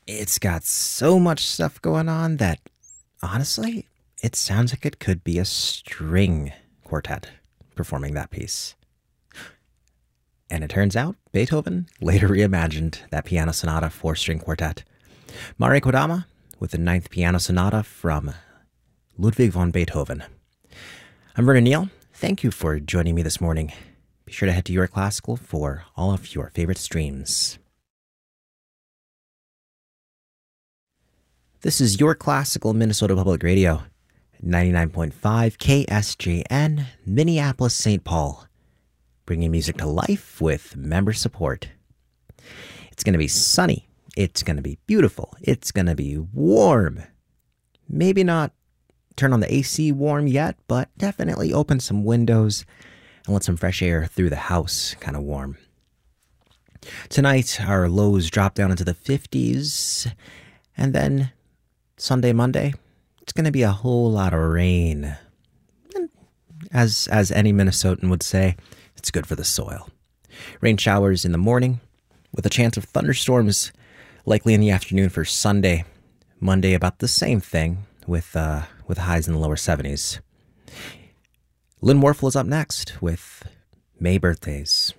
It's got so much stuff going on that, honestly, it sounds like it could be a string quartet performing that piece. And it turns out Beethoven later reimagined that piano sonata four-string quartet. Mare Kodama with the Ninth Piano Sonata from Ludwig von Beethoven. I'm Vernon Neal. Thank you for joining me this morning. Be sure to head to Your Classical for all of your favorite streams. This is Your Classical Minnesota Public Radio, 99.5 KSJN, Minneapolis, St. Paul, bringing music to life with member support. It's going to be sunny. It's going to be beautiful. It's going to be warm. Maybe not turn on the AC warm yet, but definitely open some windows and let some fresh air through the house, kind of warm. Tonight, our lows drop down into the 50s, and then Sunday, Monday, it's going to be a whole lot of rain. And as any Minnesotan would say, it's good for the soil. Rain showers in the morning, with a chance of thunderstorms likely in the afternoon for Sunday. Monday, about the same thing, with highs in the lower 70s. Lynn Warfel is up next with May Birthdays.